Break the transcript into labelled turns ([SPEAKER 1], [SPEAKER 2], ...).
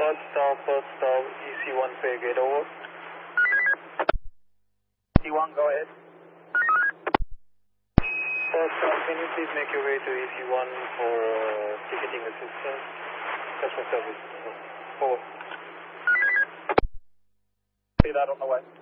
[SPEAKER 1] First stop, EC1 Fairgate, over.
[SPEAKER 2] EC1, go ahead.
[SPEAKER 1] First stop, can you please make your way to EC1 for ticketing assistance? Customer service, over.
[SPEAKER 2] See that on the way.